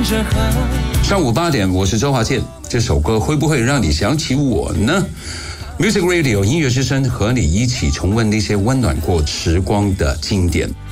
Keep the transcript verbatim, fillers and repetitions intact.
着河。 上午八点，我是周华健。这首歌会不会让你想起我呢？ Music Radio 音乐之声和你一起重温那些温暖过时光的经典。